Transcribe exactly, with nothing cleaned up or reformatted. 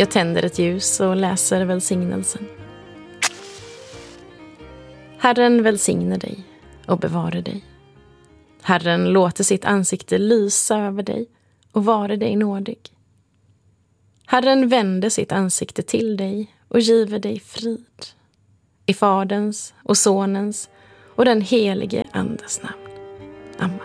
Jag tänder ett ljus och läser välsignelsen. Herren välsigne dig och bevara dig. Herren låter sitt ansikte lysa över dig och vare dig nådig. Herren vänder sitt ansikte till dig och giver dig frid. I Faderns och Sonens och den helige Andes namn.